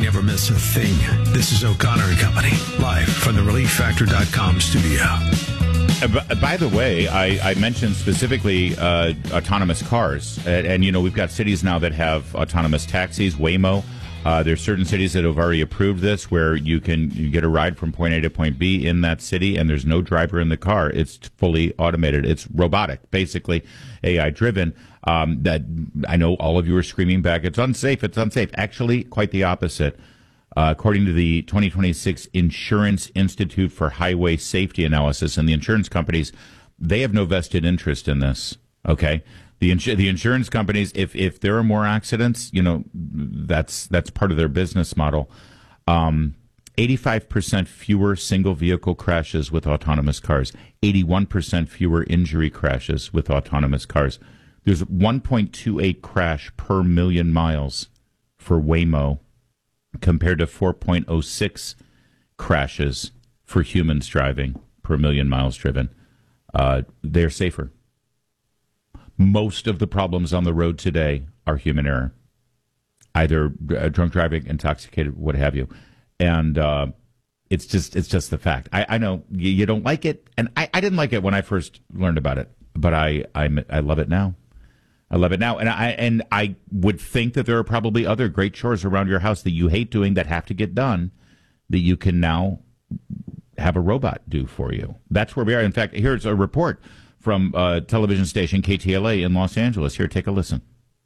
never miss a thing. This is O'Connor and Company, live from the ReliefFactor.com studio. By the way, I mentioned specifically autonomous cars. And, you know, we've got cities now that have autonomous taxis, Waymo. There's certain cities that have already approved this where you get a ride from point A to point B in that city, and there's no driver in the car. It's fully automated. It's robotic, basically AI-driven. That I know all of you are screaming back, it's unsafe, it's unsafe. Actually, quite the opposite. According to the 2026 Insurance Institute for Highway Safety Analysis, and the insurance companies, they have no vested interest in this, okay? The insurance companies, if there are more accidents, you know, that's part of their business model. 85% fewer single vehicle crashes with autonomous cars. 81% fewer injury crashes with autonomous cars. There's 1.28 crash per million miles for Waymo compared to 4.06 crashes for humans driving per million miles driven. They're safer. Most of the problems on the road today are human error, either drunk driving, intoxicated, what have you. And it's just the fact. I know you don't like it, and I didn't like it when I first learned about it, but I love it now. I love it now, and I would think that there are probably other great chores around your house that you hate doing that have to get done that you can now have a robot do for you. That's where we are. In fact, here's a report from television station KTLA in Los Angeles. Here, take a listen.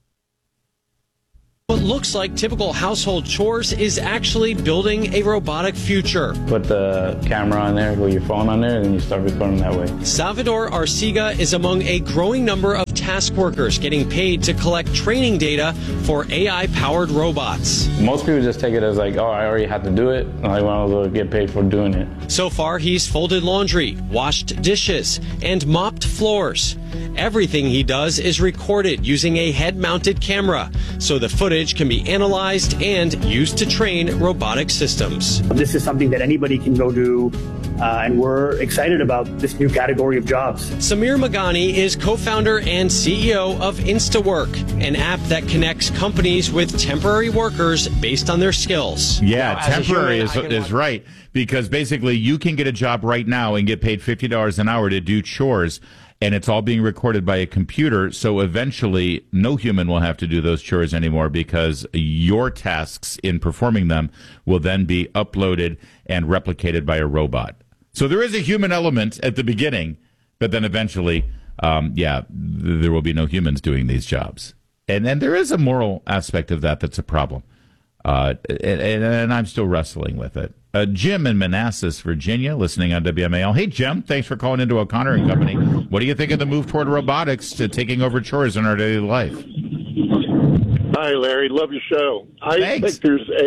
What looks like typical household chores is actually building a robotic future. Put the camera on there, put your phone on there, and then you start recording that way. Salvador Arcega is among a growing number of task workers getting paid to collect training data for AI-powered robots. Most people just take it as like, oh, I already had to do it, and I want to get paid for doing it. So far, he's folded laundry, washed dishes, and mopped floors. Everything he does is recorded using a head-mounted camera, so the footage can be analyzed and used to train robotic systems. This is something that anybody can go do, and we're excited about this new category of jobs. Samir Magani is co-founder and CEO of InstaWork, an app that connects companies with temporary workers based on their skills. Yeah, temporary is right, because basically you can get a job right now and get paid $50 an hour to do chores, and it's all being recorded by a computer, so eventually no human will have to do those chores anymore because your tasks in performing them will then be uploaded and replicated by a robot. So there is a human element at the beginning, but then eventually, there will be no humans doing these jobs. And then there is a moral aspect of that that's a problem. And I'm still wrestling with it. Jim in Manassas, Virginia, listening on WMAL. Hey, Jim, thanks for calling into O'Connor and Company. What do you think of the move toward robotics to taking over chores in our daily life? Hi, Larry. Love your show. Thanks. I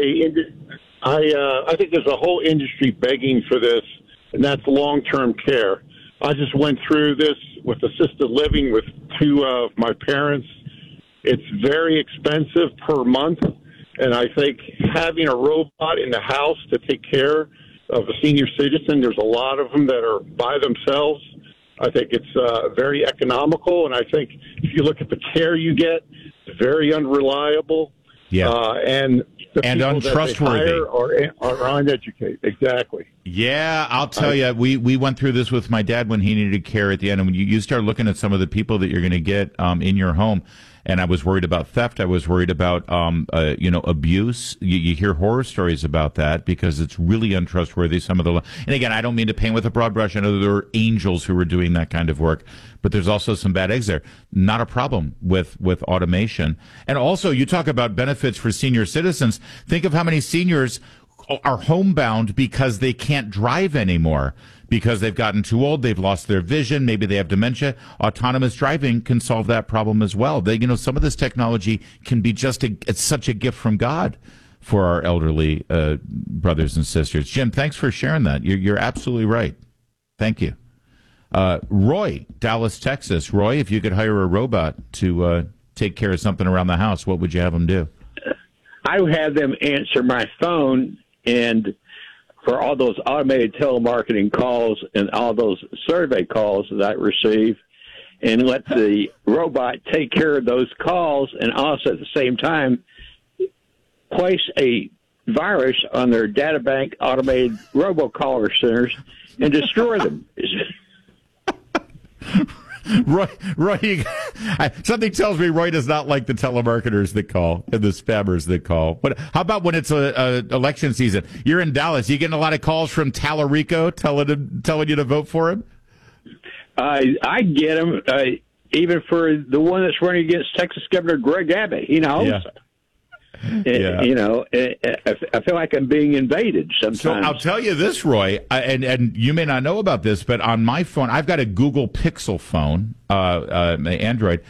think there's a whole industry begging for this, and that's long-term care. I just went through this with assisted living with two of my parents. It's very expensive per month. And I think having a robot in the house to take care of a senior citizen, there's a lot of them that are by themselves. I think it's very economical. And I think if you look at the care you get, it's very unreliable. Yeah. And untrustworthy. Are uneducated. Exactly. Yeah, I'll tell you, we went through this with my dad when he needed care at the end. And when you start looking at some of the people that you're going to get in your home, and I was worried about theft. I was worried about, abuse. You hear horror stories about that because it's really untrustworthy. And again, I don't mean to paint with a broad brush. I know there are angels who are doing that kind of work, but there's also some bad eggs there. Not a problem with automation. And also, you talk about benefits for senior citizens. Think of how many seniors are homebound because they can't drive anymore, because they've gotten too old, they've lost their vision, maybe they have dementia. Autonomous driving can solve that problem as well. Some of this technology can be it's such a gift from God for our elderly brothers and sisters. Jim, thanks for sharing that. You're absolutely right. Thank you. Roy, Dallas, Texas. Roy, if you could hire a robot to take care of something around the house, what would you have them do? I would have them answer my phone, and for all those automated telemarketing calls and all those survey calls that I receive, and let the robot take care of those calls, and also at the same time place a virus on their data bank automated robocaller centers and destroy them. Roy, something tells me Roy does not like the telemarketers that call and the spammers that call. But how about when it's a election season? You're in Dallas. You getting a lot of calls from Tallarico telling you to vote for him? I get them, even for the one that's running against Texas Governor Greg Abbott. Yeah. I feel like I'm being invaded sometimes. So I'll tell you this, Roy, and you may not know about this, but on my phone, I've got a Google Pixel phone, Android,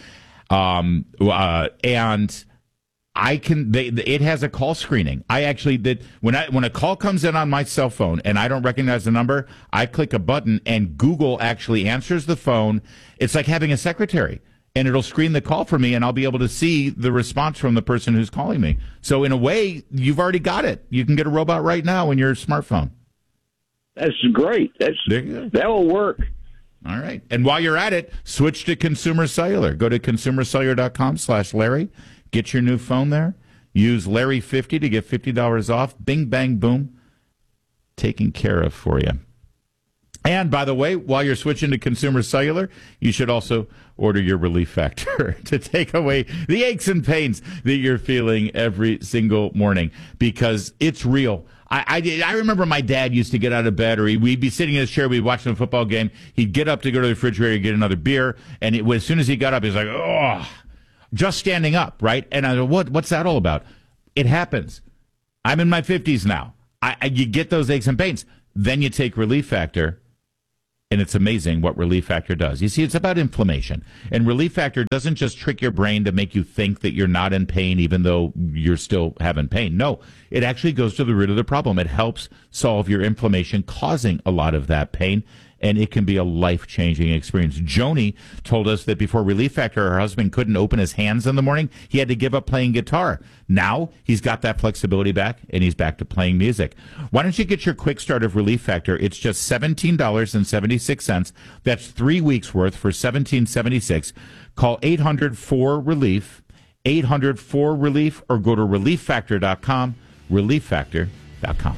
and I can. It has a call screening. I actually did when a call comes in on my cell phone and I don't recognize the number, I click a button and Google actually answers the phone. It's like having a secretary. And it'll screen the call for me, and I'll be able to see the response from the person who's calling me. So in a way, you've already got it. You can get a robot right now in your smartphone. That's great. That will work. All right. And while you're at it, switch to Consumer Cellular. Go to consumercellular.com/Larry. Get your new phone there. Use Larry50 to get $50 off. Bing, bang, boom. Taken care of for you. And, by the way, while you're switching to Consumer Cellular, you should also order your Relief Factor to take away the aches and pains that you're feeling every single morning, because it's real. I remember my dad used to get out of bed, or we'd be sitting in his chair, we'd watch a football game, he'd get up to go to the refrigerator, get another beer, and as soon as he got up, he was like, oh, just standing up, right? And I go, what's that all about? It happens. I'm in my 50s now. You get those aches and pains. Then you take Relief Factor, and it's amazing what Relief Factor does. You see, it's about inflammation. And Relief Factor doesn't just trick your brain to make you think that you're not in pain even though you're still having pain. No, it actually goes to the root of the problem. It helps solve your inflammation causing a lot of that pain, and it can be a life-changing experience. Joni told us that before Relief Factor, her husband couldn't open his hands in the morning. He had to give up playing guitar. Now he's got that flexibility back, and he's back to playing music. Why don't you get your quick start of Relief Factor? It's just $17.76. That's 3 weeks worth for $17.76. Call 800-4RELIEF, 800-4RELIEF, or go to ReliefFactor.com, ReliefFactor.com.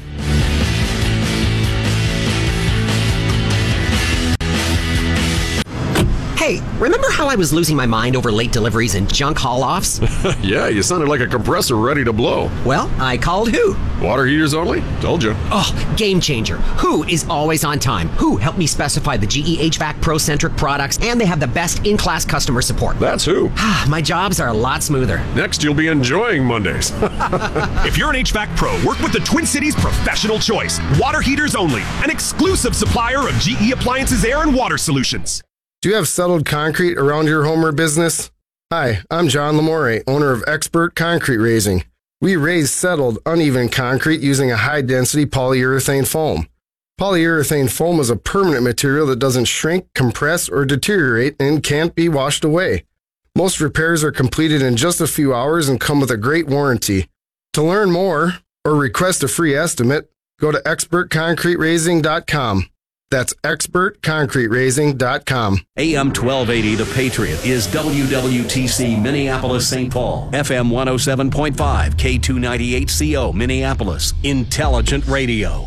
Hey, remember how I was losing my mind over late deliveries and junk haul-offs? Yeah, you sounded like a compressor ready to blow. Well, I called Who. Water heaters only? Told you. Oh, game changer. Who is always on time. Who helped me specify the GE HVAC Pro-centric products, and they have the best in-class customer support. That's Who. My jobs are a lot smoother. Next, you'll be enjoying Mondays. If you're an HVAC pro, work with the Twin Cities Professional Choice. Water heaters only. An exclusive supplier of GE Appliances Air and Water Solutions. Do you have settled concrete around your home or business? Hi, I'm John Lamore, owner of Expert Concrete Raising. We raise settled, uneven concrete using a high-density polyurethane foam. Polyurethane foam is a permanent material that doesn't shrink, compress, or deteriorate and can't be washed away. Most repairs are completed in just a few hours and come with a great warranty. To learn more or request a free estimate, go to expertconcreteraising.com. That's expertconcreteraising.com. AM 1280, The Patriot, is WWTC Minneapolis, St. Paul. FM 107.5, K298CO, Minneapolis. Intelligent Radio.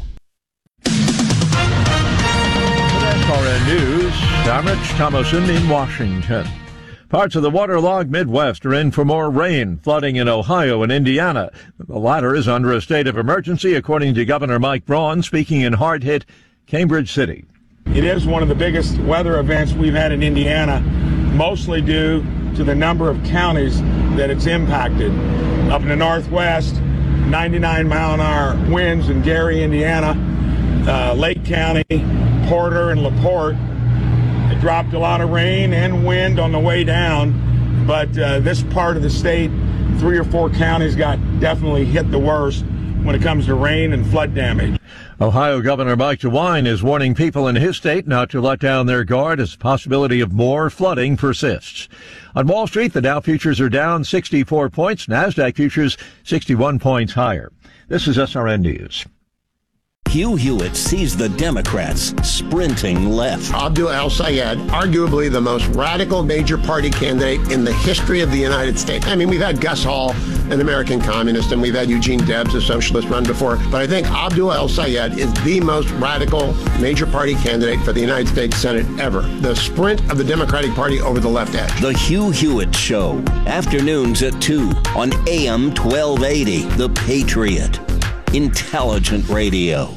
SRN News, I'm Rich Thomason in Washington. Parts of the waterlogged Midwest are in for more rain, flooding in Ohio and Indiana. The latter is under a state of emergency, according to Governor Mike Braun, speaking in hard-hit Cambridge City. It is one of the biggest weather events we've had in Indiana, mostly due to the number of counties that it's impacted. Up in the northwest, 99-mile-an-hour winds in Gary, Indiana, Lake County, Porter, and LaPorte. It dropped a lot of rain and wind on the way down, but this part of the state, 3 or 4 counties got definitely hit the worst when it comes to rain and flood damage. Ohio Governor Mike DeWine is warning people in his state not to let down their guard as the possibility of more flooding persists. On Wall Street, the Dow futures are down 64 points, NASDAQ futures 61 points higher. This is SRN News. Hugh Hewitt sees the Democrats sprinting left. Abdul El-Sayed, arguably the most radical major party candidate in the history of the United States. I mean, we've had Gus Hall, an American communist, and we've had Eugene Debs, a socialist, run before. But I think Abdul El-Sayed is the most radical major party candidate for the United States Senate ever. The sprint of the Democratic Party over the left edge. The Hugh Hewitt Show, afternoons at 2 on AM 1280, The Patriot. Intelligent radio.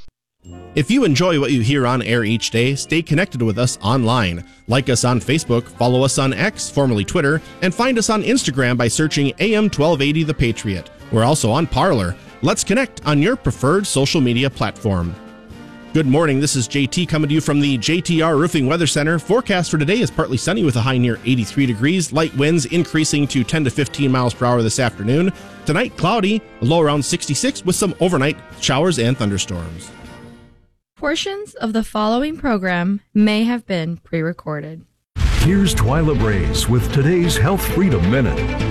If you enjoy what you hear on air each day, stay connected with us online. Like us on Facebook, follow us on X, formerly Twitter, and find us on Instagram by searching AM 1280 The Patriot. We're also on Parler. Let's connect on your preferred social media platform. Good morning, this is JT coming to you from the JTR Roofing Weather Center. Forecast for today is partly sunny with a high near 83 degrees, light winds increasing to 10 to 15 miles per hour this afternoon. Tonight, cloudy, a low around 66 with some overnight showers and thunderstorms. Portions of the following program may have been pre-recorded. Here's Twyla Brace with today's Health Freedom Minute.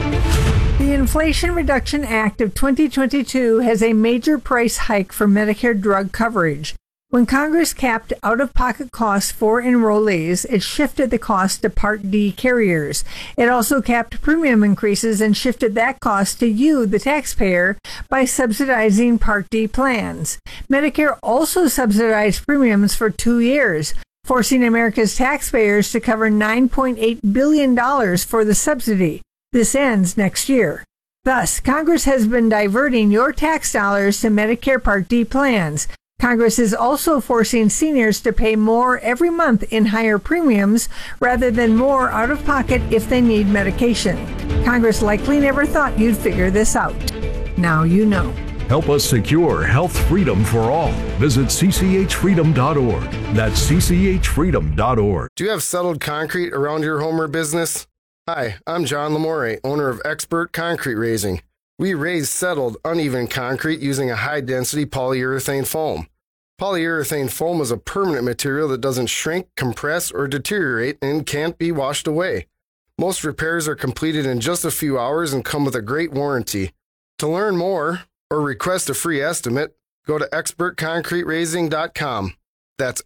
The Inflation Reduction Act of 2022 has a major price hike for Medicare drug coverage. When Congress capped out-of-pocket costs for enrollees, it shifted the cost to Part D carriers. It also capped premium increases and shifted that cost to you, the taxpayer, by subsidizing Part D plans. Medicare also subsidized premiums for 2 years, forcing America's taxpayers to cover $9.8 billion for the subsidy. This ends next year. Thus, Congress has been diverting your tax dollars to Medicare Part D plans. Congress is also forcing seniors to pay more every month in higher premiums rather than more out of pocket if they need medication. Congress likely never thought you'd figure this out. Now you know. Help us secure health freedom for all. Visit cchfreedom.org. That's cchfreedom.org. Do you have settled concrete around your home or business? Hi, I'm John Lamore, owner of Expert Concrete Raising. We raise settled, uneven concrete using a high-density polyurethane foam. Polyurethane foam is a permanent material that doesn't shrink, compress, or deteriorate and can't be washed away. Most repairs are completed in just a few hours and come with a great warranty. To learn more or request a free estimate, go to expertconcreteraising.com. That's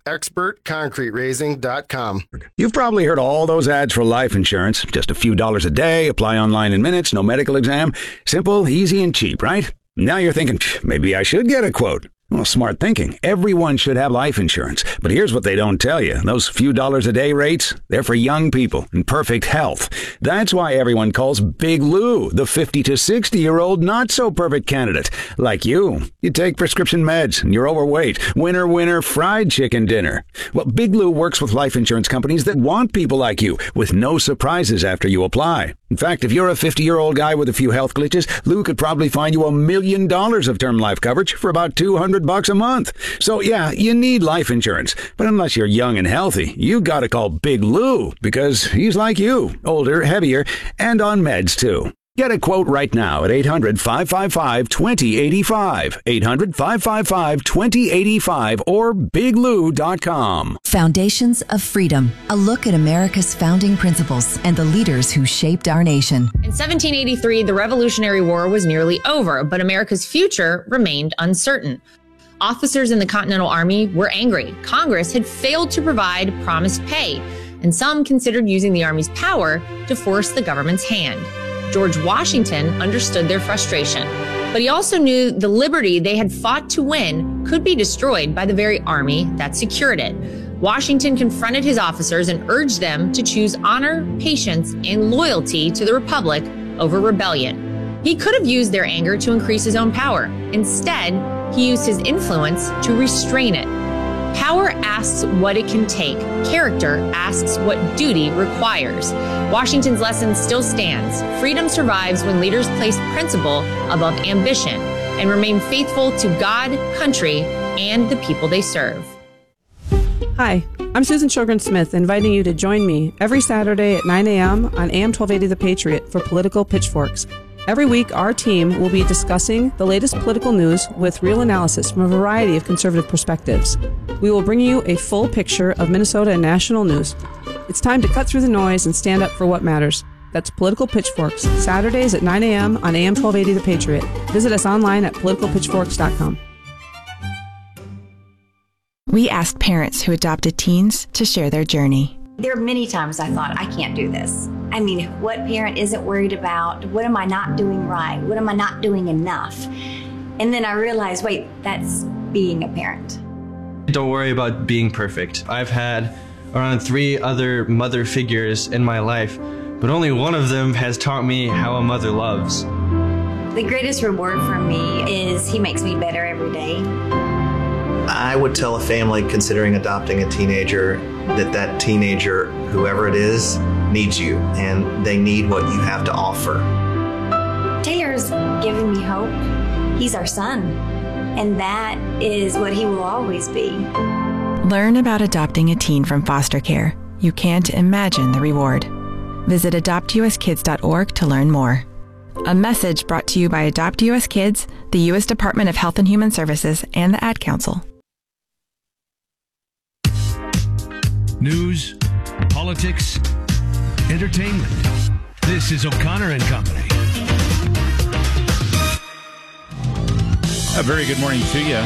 expertconcreteraising.com. You've probably heard all those ads for life insurance. Just a few dollars a day, apply online in minutes, no medical exam. Simple, easy, and cheap, right? Now you're thinking, maybe I should get a quote. Well, smart thinking. Everyone should have life insurance. But here's what they don't tell you. Those few dollars a day rates, they're for young people in perfect health. That's why everyone calls Big Lou the 50 to 60-year-old not-so-perfect candidate. Like you. You take prescription meds and you're overweight. Winner, winner, fried chicken dinner. Well, Big Lou works with life insurance companies that want people like you with no surprises after you apply. In fact, if you're a 50-year-old guy with a few health glitches, Lou could probably find you $1 million of term life coverage for about $200 a month. So yeah, you need life insurance. But unless you're young and healthy, you gotta call Big Lou because he's like you, older, heavier, and on meds too. Get a quote right now at 800-555-2085, 800-555-2085, or biglou.com. Foundations of Freedom, a look at America's founding principles and the leaders who shaped our nation. In 1783, the Revolutionary War was nearly over, but America's future remained uncertain. Officers in the Continental Army were angry. Congress had failed to provide promised pay, and some considered using the Army's power to force the government's hand. George Washington understood their frustration, but he also knew the liberty they had fought to win could be destroyed by the very army that secured it. Washington confronted his officers and urged them to choose honor, patience, and loyalty to the Republic over rebellion. He could have used their anger to increase his own power. Instead, he used his influence to restrain it. Power asks what it can take. Character asks what duty requires. Washington's lesson still stands. Freedom survives when leaders place principle above ambition and remain faithful to God, country, and the people they serve. Hi, I'm Susan Sjogren-Smith, inviting you to join me every Saturday at 9 a.m. on AM 1280 The Patriot for Political Pitchforks. Every week, our team will be discussing the latest political news with real analysis from a variety of conservative perspectives. We will bring you a full picture of Minnesota and national news. It's time to cut through the noise and stand up for what matters. That's Political Pitchforks, Saturdays at 9 a.m. on AM 1280 The Patriot. Visit us online at politicalpitchforks.com. We asked parents who adopted teens to share their journey. There are many times I thought, I can't do this. I mean, what parent isn't worried about? What am I not doing right? What am I not doing enough? And then I realized, wait, that's being a parent. Don't worry about being perfect. I've had around 3 other mother figures in my life, but only one of them has taught me how a mother loves. The greatest reward for me is he makes me better every day. I would tell a family considering adopting a teenager that teenager, whoever it is, needs you, and they need what you have to offer. Taylor's giving me hope. He's our son, and that is what he will always be. Learn about adopting a teen from foster care. You can't imagine the reward. Visit adoptuskids.org to learn more. A message brought to you by Adopt US Kids, the U.S. Department of Health and Human Services, and the Ad Council. News, politics, entertainment. This is O'Connor and Company. A very good morning to you.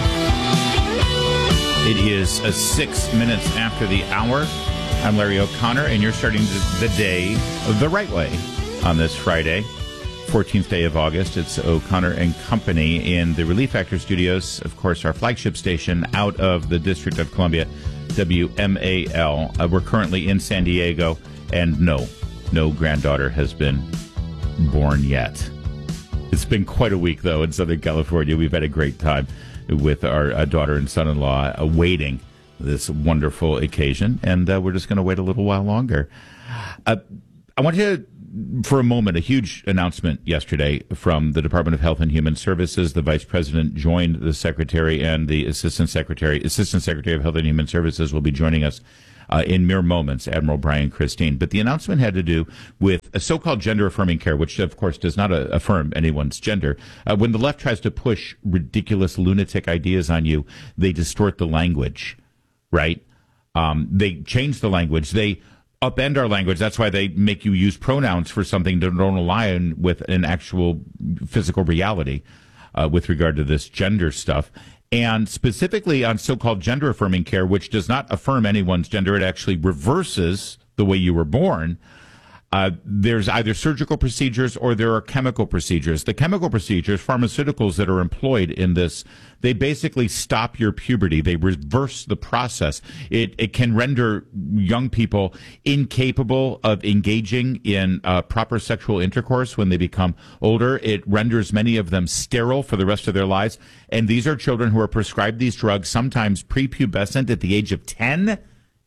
It is 6 minutes after the hour. I'm Larry O'Connor, and you're starting the day the right way on this Friday, 14th day of August. It's O'Connor and Company in the Relief Factor Studios, of course, our flagship station out of the District of Columbia, WMAL. We're currently in San Diego, and no granddaughter has been born yet. It's been quite a week, though, in Southern California. We've had a great time with our daughter and son-in-law awaiting this wonderful occasion, and we're just going to wait a little while longer. I want to, for a moment, a huge announcement yesterday from the Department of Health and Human Services. The Vice President joined the Secretary, and the Assistant Secretary of Health and Human Services will be joining us in mere moments, Admiral Brian Christine. But the announcement had to do with a so-called gender-affirming care, which, of course, does not affirm anyone's gender. When the left tries to push ridiculous, lunatic ideas on you, they distort the language, right? They change the language. They upend our language. That's why they make you use pronouns for something that don't align with an actual physical reality with regard to this gender stuff. And specifically on so-called gender-affirming care, which does not affirm anyone's gender, it actually reverses the way you were born. There's either surgical procedures or there are chemical procedures. The chemical procedures, pharmaceuticals that are employed in this, they basically stop your puberty. They reverse the process. It can render young people incapable of engaging in proper sexual intercourse when they become older. It renders many of them sterile for the rest of their lives. And these are children who are prescribed these drugs, sometimes prepubescent at the age of 10,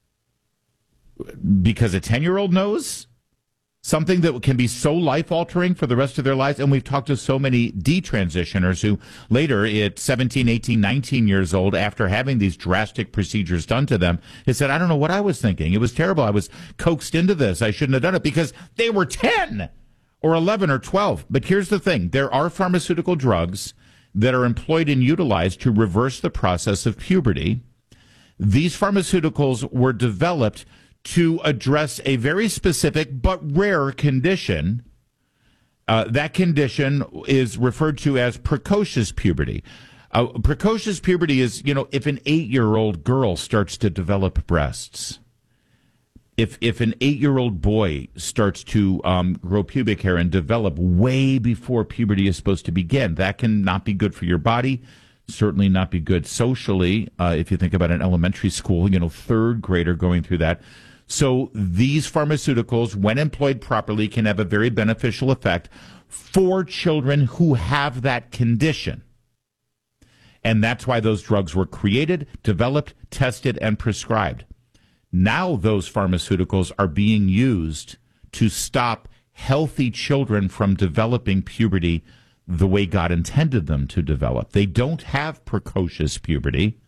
because a 10-year-old knows something that can be so life-altering for the rest of their lives. And we've talked to so many detransitioners who later at 17, 18, 19 years old, after having these drastic procedures done to them, they said, I don't know what I was thinking. It was terrible. I was coaxed into this. I shouldn't have done it because they were 10 or 11 or 12. But here's the thing. There are pharmaceutical drugs that are employed and utilized to reverse the process of puberty. These pharmaceuticals were developed to address a very specific but rare condition. That condition is referred to as precocious puberty. Precocious puberty is, if an 8-year-old girl starts to develop breasts, if an 8-year-old boy starts to grow pubic hair and develop way before puberty is supposed to begin, that can not be good for your body. Certainly not be good socially. If you think about an elementary school, third grader going through that. So these pharmaceuticals, when employed properly, can have a very beneficial effect for children who have that condition. And that's why those drugs were created, developed, tested, and prescribed. Now those pharmaceuticals are being used to stop healthy children from developing puberty the way God intended them to develop. They don't have precocious puberty,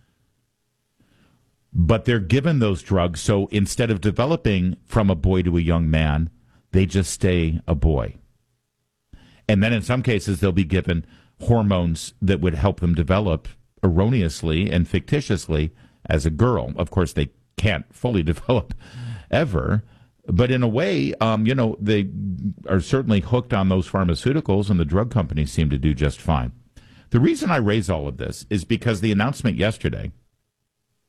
but they're given those drugs, so instead of developing from a boy to a young man, they just stay a boy. And then in some cases, they'll be given hormones that would help them develop erroneously and fictitiously as a girl. Of course, they can't fully develop ever, but in a way, they are certainly hooked on those pharmaceuticals, and the drug companies seem to do just fine. The reason I raise all of this is because the announcement yesterday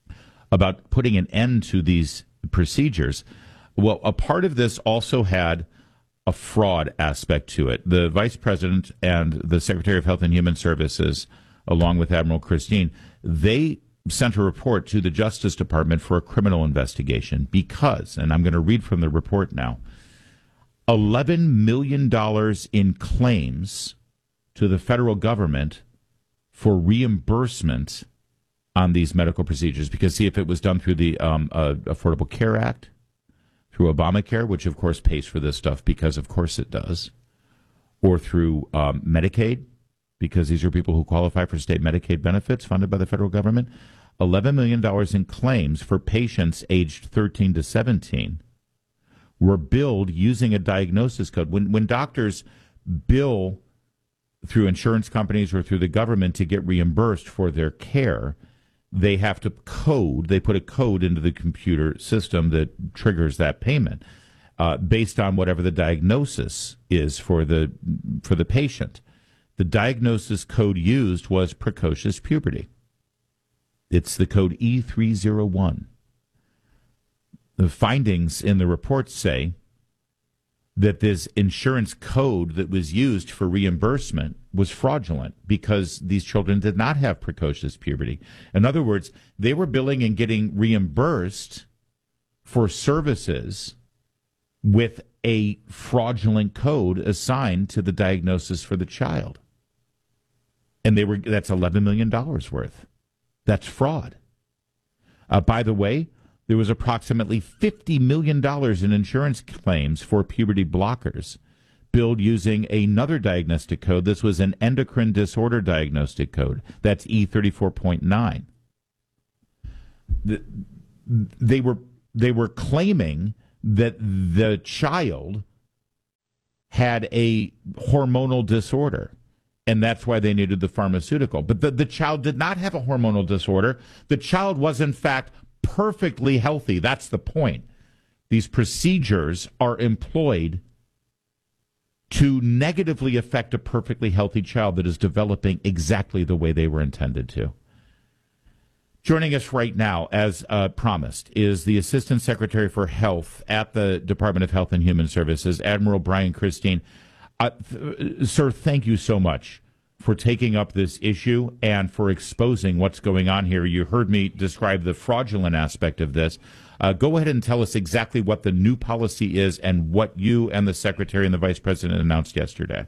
about putting an end to these procedures. Well, a part of this also had a fraud aspect to it. The Vice President and the Secretary of Health and Human Services, along with Admiral Christine, they sent a report to the Justice Department for a criminal investigation because, and I'm going to read from the report now, $11 million in claims to the federal government for reimbursement on these medical procedures. Because, see, if it was done through the Affordable Care Act, through Obamacare, which of course pays for this stuff because of course it does, or through Medicaid, because these are people who qualify for state Medicaid benefits funded by the federal government, $11 million in claims for patients aged 13 to 17 were billed using a diagnosis code. When doctors bill through insurance companies or through the government to get reimbursed for their care, they have to code. They put a code into the computer system that triggers that payment based on whatever the diagnosis is for the patient. The diagnosis code used was precocious puberty. It's the code E301. The findings in the report say that this insurance code that was used for reimbursement was fraudulent because these children did not have precocious puberty. In other words, they were billing and getting reimbursed for services with a fraudulent code assigned to the diagnosis for the child. And that's $11 million worth. That's fraud. By the way, there was approximately $50 million in insurance claims for puberty blockers billed using another diagnostic code. This was an endocrine disorder diagnostic code. That's E34.9. They were claiming that the child had a hormonal disorder, and that's why they needed the pharmaceutical. But the child did not have a hormonal disorder. The child was, in fact, perfectly healthy. That's the point. These procedures are employed to negatively affect a perfectly healthy child that is developing exactly the way they were intended to. Joining us right now, as promised, is the Assistant Secretary for Health at the Department of Health and Human Services, Admiral Brian Christine. Sir, thank you so much for taking up this issue and for exposing what's going on here. You heard me describe the fraudulent aspect of this. Go ahead and tell us exactly what the new policy is and what you and the Secretary and the Vice President announced yesterday.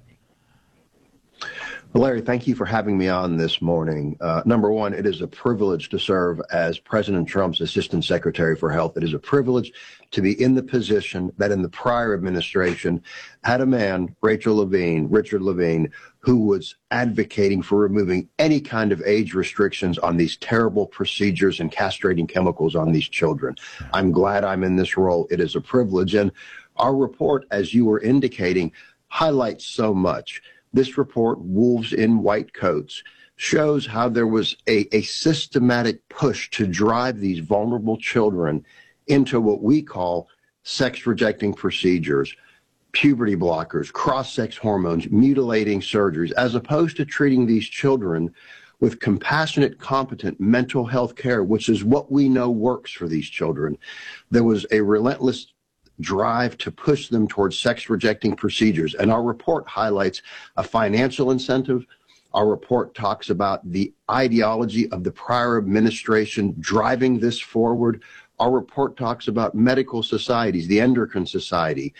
Well, Larry, thank you for having me on this morning. Number one, it is a privilege to serve as President Trump's Assistant Secretary for Health. It is a privilege to be in the position that in the prior administration had a man, Richard Levine, who was advocating for removing any kind of age restrictions on these terrible procedures and castrating chemicals on these children. I'm glad I'm in this role. It is a privilege. And our report, as you were indicating, highlights so much. This report, Wolves in White Coats, shows how there was a systematic push to drive these vulnerable children into what we call sex-rejecting procedures, puberty blockers, cross-sex hormones, mutilating surgeries, as opposed to treating these children with compassionate, competent mental health care, which is what we know works for these children. There was a relentless drive to push them towards sex-rejecting procedures. And our report highlights a financial incentive. Our report talks about the ideology of the prior administration driving this forward. Our report talks about medical societies, the Endocrine Society,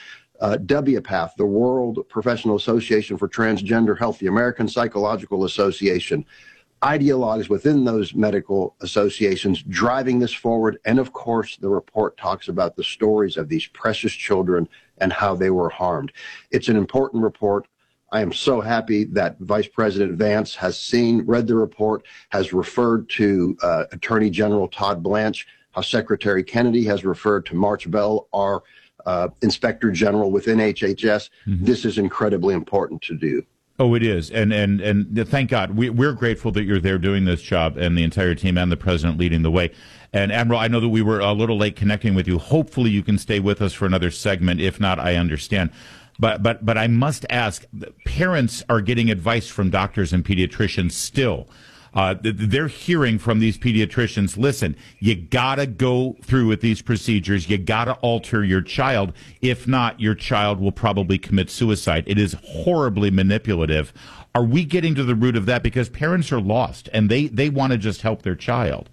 WPATH, the World Professional Association for Transgender Health, the American Psychological Association, ideologues within those medical associations driving this forward. And of course, the report talks about the stories of these precious children and how they were harmed. It's an important report. I am so happy that Vice President Vance has read the report, has referred to Attorney General Todd Blanche, how Secretary Kennedy has referred to March Bell, our Inspector General within HHS. Mm-hmm. This is incredibly important to do. Oh, it is. And thank God. We're grateful that you're there doing this job, and the entire team and the president leading the way. And Admiral, I know that we were a little late connecting with you. Hopefully you can stay with us for another segment. If not, I understand. But I must ask, parents are getting advice from doctors and pediatricians still They're hearing from these pediatricians, listen, you got to go through with these procedures. You got to alter your child. If not, your child will probably commit suicide. It is horribly manipulative. Are we getting to the root of that? Because parents are lost, and they want to just help their child.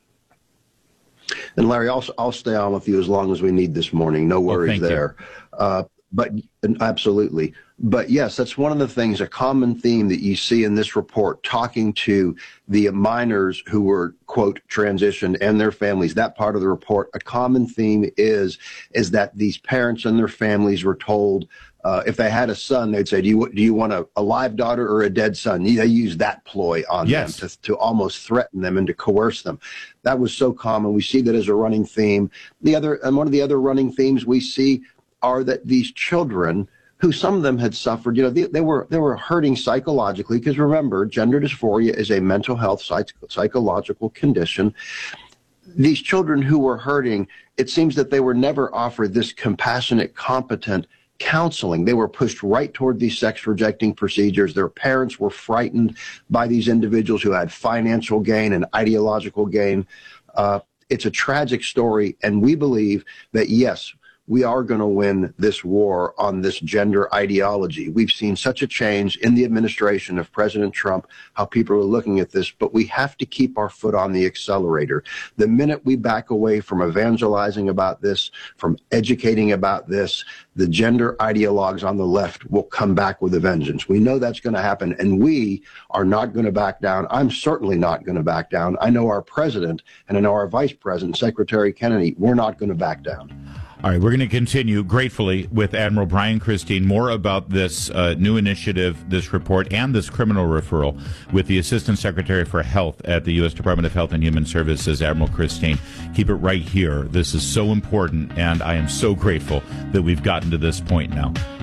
And Larry, I'll stay on with you as long as we need this morning. No worries there. But absolutely. But yes, that's one of the things, a common theme that you see in this report, talking to the minors who were, quote, transitioned and their families. That part of the report, a common theme is that these parents and their families were told, if they had a son, they'd say, do you want a live daughter or a dead son? They use that ploy on them to almost threaten them and to coerce them. That was so common. We see that as a running theme. One of the other running themes we see are that these children, who some of them had suffered, they were hurting psychologically, because remember, gender dysphoria is a mental health psychological condition. These children who were hurting, it seems that they were never offered this compassionate, competent counseling. They were pushed right toward these sex-rejecting procedures. Their parents were frightened by these individuals who had financial gain and ideological gain. It's a tragic story, and we believe that, yes, we are going to win this war on this gender ideology. We've seen such a change in the administration of President Trump, how people are looking at this, but we have to keep our foot on the accelerator. The minute we back away from evangelizing about this, from educating about this, the gender ideologues on the left will come back with a vengeance. We know that's going to happen, and we are not going to back down. I'm certainly not going to back down. I know our president, and I know our vice president, Secretary Kennedy, we're not going to back down. All right, we're going to continue gratefully with Admiral Brian Christine, more about this new initiative, this report, and this criminal referral with the Assistant Secretary for Health at the U.S. Department of Health and Human Services, Admiral Christine. Keep it right here. This is so important, and I am so grateful that we've gotten to this point now.